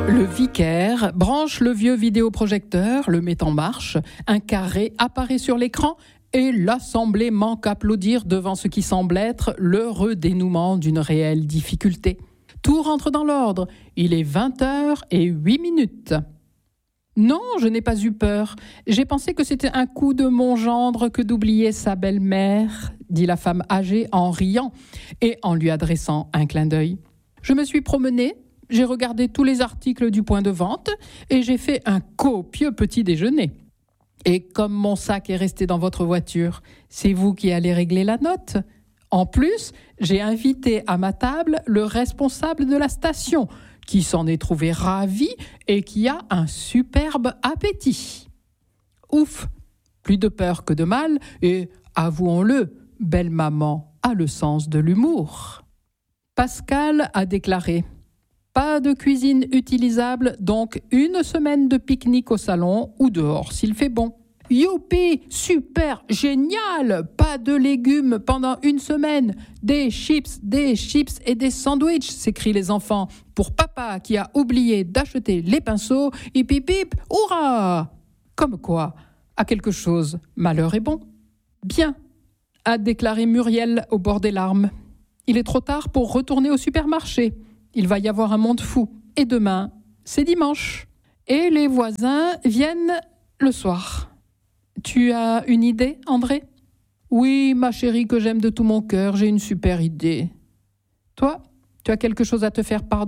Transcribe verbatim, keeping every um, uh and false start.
Le vicaire branche le vieux vidéoprojecteur, le met en marche, un carré apparaît sur l'écran et l'assemblée manque à applaudir devant ce qui semble être l'heureux dénouement d'une réelle difficulté. Tout rentre dans l'ordre, il est vingt heures et huit minutes. Non, je n'ai pas eu peur. J'ai pensé que c'était un coup de mon gendre que d'oublier sa belle-mère, dit la femme âgée en riant et en lui adressant un clin d'œil. Je me suis promenée, j'ai regardé tous les articles du point de vente et j'ai fait un copieux petit déjeuner. Et comme mon sac est resté dans votre voiture, c'est vous qui allez régler la note. En plus, j'ai invité à ma table le responsable de la station, qui s'en est trouvé ravi et qui a un superbe appétit. Ouf, plus de peur que de mal, et avouons-le, belle maman a le sens de l'humour. Pascal a déclaré « Pas de cuisine utilisable, donc une semaine de pique-nique au salon ou dehors s'il fait bon. » Youpi, super, génial, pas de légumes pendant une semaine, des chips, des chips et des sandwichs, s'écrient les enfants, pour papa qui a oublié d'acheter les pinceaux, hip hip hip, hurrah! Comme quoi, à quelque chose, malheur est bon. Bien, a déclaré Muriel au bord des larmes. Il est trop tard pour retourner au supermarché. Il va y avoir un monde fou. Et demain, c'est dimanche. Et les voisins viennent le soir. Tu as une idée, André ? Oui, ma chérie que j'aime de tout mon cœur, j'ai une super idée. Toi, tu as quelque chose à te faire pardonner ?